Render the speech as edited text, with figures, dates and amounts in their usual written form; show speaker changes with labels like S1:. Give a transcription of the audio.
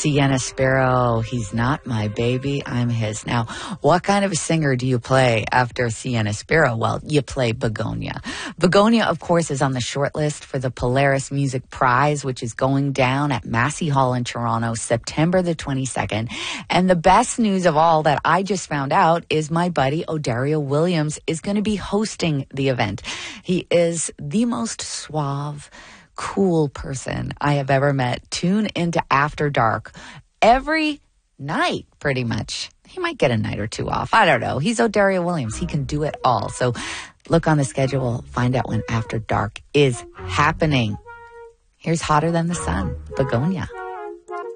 S1: Sienna Sparrow, he's not my baby, I'm his. Now, what kind of a singer do you play after Sienna Sparrow? Well, you play Begonia. Begonia, of course, is on the short list for the Polaris Music Prize, which is going down at Massey Hall in Toronto, September the 22nd. And the best news of all that I just found out is my buddy O'Dario Williams is going to be hosting the event. He is the most suave, cool person I have ever met. Tune into After Dark every night, pretty much. He might get a night or two off. I don't know. He's O'Dario Williams. He can do it all. So look on the schedule, find out when After Dark is happening. Here's Hotter Than the Sun, Begonia.